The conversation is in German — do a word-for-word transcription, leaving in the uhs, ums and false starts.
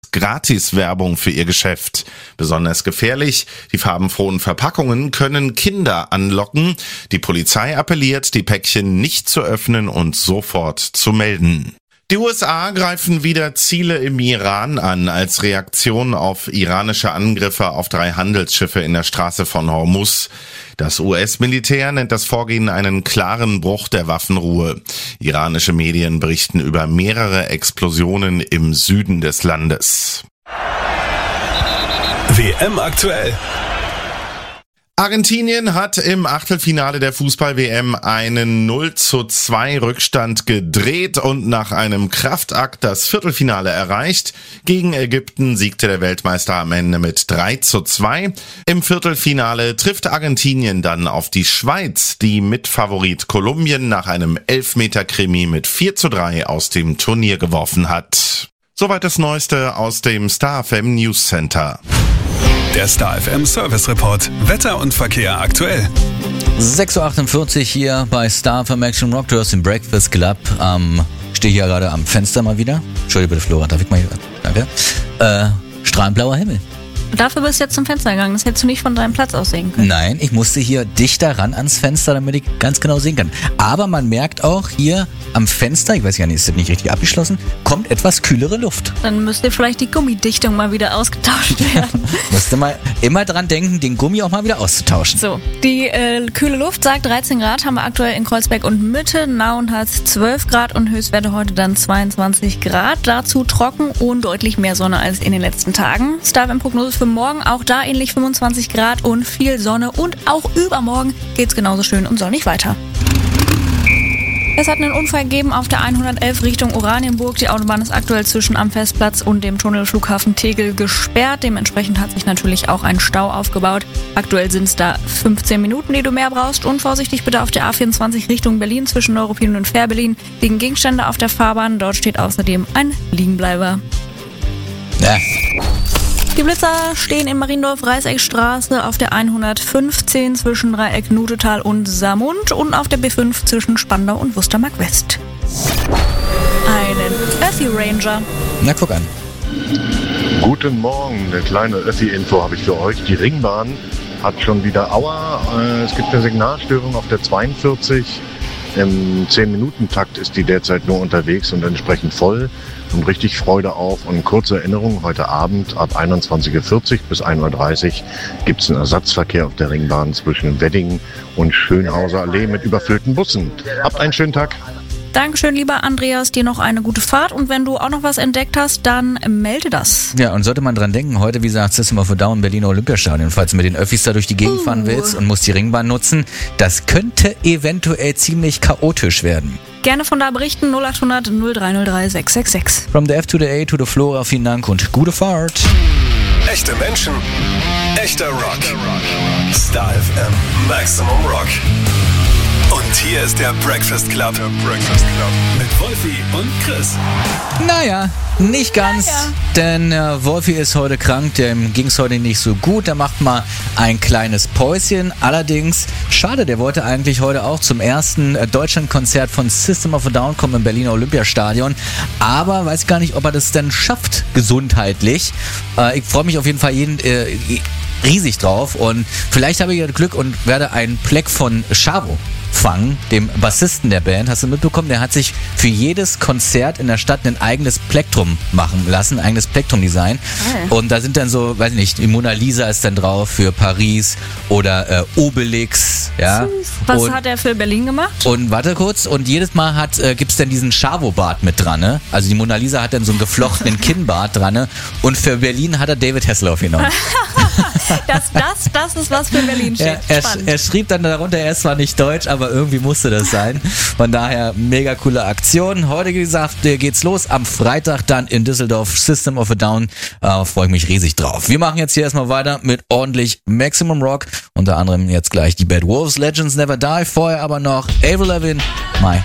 Gratiswerbung für ihr Geschäft. Besonders gefährlich, die farbenfrohen Verpackungen können Kinder anlocken. Die Polizei appelliert, die Päckchen nicht zu öffnen und sofort zu melden. Die U S A greifen wieder Ziele im Iran an als Reaktion auf iranische Angriffe auf drei Handelsschiffe in der Straße von Hormuz. Das U S-Militär nennt das Vorgehen einen klaren Bruch der Waffenruhe. Iranische Medien berichten über mehrere Explosionen im Süden des Landes. W M aktuell. Argentinien hat im Achtelfinale der Fußball-W M einen null zu zwei Rückstand gedreht und nach einem Kraftakt das Viertelfinale erreicht. Gegen Ägypten siegte der Weltmeister am Ende mit drei zu zwei. Im Viertelfinale trifft Argentinien dann auf die Schweiz, die Mitfavorit Kolumbien nach einem Elfmeter-Krimi mit vier zu drei aus dem Turnier geworfen hat. Soweit das Neueste aus dem Star F M News Center. Der Star F M Service Report. Wetter und Verkehr aktuell. sechs Uhr achtundvierzig hier bei Star F M Action Rock. Du hörst den Breakfast Club. Ähm, stehe hier gerade am Fenster mal wieder. Entschuldige bitte, Flora, darf ich mal hier? Danke. Äh, strahlend blauer Himmel. Dafür bist du jetzt zum Fenster gegangen. Das hättest du nicht von deinem Platz aus sehen können. Nein, ich musste hier dichter ran ans Fenster, damit ich ganz genau sehen kann. Aber man merkt auch hier am Fenster, ich weiß gar nicht, ist das nicht richtig abgeschlossen, kommt etwas kühlere Luft. Dann müsste vielleicht die Gummidichtung mal wieder ausgetauscht werden. Musste mal immer dran denken, den Gummi auch mal wieder auszutauschen. So, die äh, kühle Luft sagt dreizehn Grad, haben wir aktuell in Kreuzberg und Mitte. Nauen hat zwölf Grad und Höchstwerte heute dann zweiundzwanzig Grad. Dazu trocken und deutlich mehr Sonne als in den letzten Tagen. Star F M Prognose für morgen, auch da ähnlich fünfundzwanzig Grad und viel Sonne. Und auch übermorgen geht's genauso schön und sonnig weiter. Es hat einen Unfall gegeben auf der hundertelf Richtung Oranienburg. Die Autobahn ist aktuell zwischen am Festplatz und dem Tunnelflughafen Tegel gesperrt. Dementsprechend hat sich natürlich auch ein Stau aufgebaut. Aktuell sind es da fünfzehn Minuten, die du mehr brauchst. Und vorsichtig bitte auf der A vierundzwanzig Richtung Berlin zwischen Neuruppin und Fährberlin. Liegen Gegenstände auf der Fahrbahn. Dort steht außerdem ein Liegenbleiber. Ja. Die Blitzer stehen in Mariendorf-Reißeckstraße auf der hundertfünfzehn zwischen Dreieck Nutetal und Saarmund und auf der B fünf zwischen Spandau und Wustermark West. Einen Öffi Ranger. Na, guck an. Guten Morgen, eine kleine Öffi-Info habe ich für euch. Die Ringbahn hat schon wieder Aua. Es gibt eine Signalstörung auf der zweiundvierzig. Im zehn Minuten Takt ist die derzeit nur unterwegs und entsprechend voll. Und richtig Freude auf. Und kurze Erinnerung, heute Abend ab einundzwanzig Uhr vierzig bis ein Uhr dreißig gibt es einen Ersatzverkehr auf der Ringbahn zwischen Wedding und Schönhauser Allee mit überfüllten Bussen. Habt einen schönen Tag. Dankeschön, lieber Andreas, dir noch eine gute Fahrt. Und wenn du auch noch was entdeckt hast, dann melde das. Ja, und sollte man dran denken, heute, wie gesagt, System of a Down, Berliner Olympiastadion, falls du mit den Öffis da durch die Gegend uh. fahren willst und musst die Ringbahn nutzen, das könnte eventuell ziemlich chaotisch werden. Gerne von da berichten, null acht hundert null drei null drei sechs sechs sechs. From the F to the A to the Flora, vielen Dank und gute Fahrt. Echte Menschen, echter Rock. Star F M, Maximum Rock. Und hier ist der Breakfast Club. Der Breakfast Club. Mit Wolfi und Chris. Naja, nicht ganz, naja. denn äh, Wolfi ist heute krank, dem ging es heute nicht so gut. Der macht mal ein kleines Päuschen. Allerdings, schade, der wollte eigentlich heute auch zum ersten äh, Deutschlandkonzert von System of a Down kommen im Berliner Olympiastadion. Aber weiß gar nicht, ob er das denn schafft, gesundheitlich. Äh, ich freue mich auf jeden Fall jeden... Äh, riesig drauf und vielleicht habe ich ja Glück und werde einen Pleck von Chavo fangen, dem Bassisten der Band. Hast du mitbekommen, der hat sich für jedes Konzert in der Stadt ein eigenes Plektrum machen lassen, ein eigenes Plektrum-Design. Oh. Und da sind dann so, weiß ich nicht, die Mona Lisa ist dann drauf für Paris oder äh, Obelix. Ja. Was und, hat er für Berlin gemacht? Und warte kurz, und jedes Mal hat äh, gibt es dann diesen Chavo-Bart mit dran. Ne? Also die Mona Lisa hat dann so einen geflochtenen Kinnbart dran. Ne? Und für Berlin hat er David Hasselhoff genommen. das, das, das ist was für Berlin steht. Er, er, er schrieb dann darunter, er ist zwar nicht deutsch, aber irgendwie musste das sein. Von daher mega coole Aktion. Heute, wie gesagt, geht's los. Am Freitag dann in Düsseldorf System of a Down. Äh, freue ich mich riesig drauf. Wir machen jetzt hier erstmal weiter mit ordentlich Maximum Rock. Unter anderem jetzt gleich die Bad Wolves, Legends Never Die. Vorher aber noch Avril Lavigne, My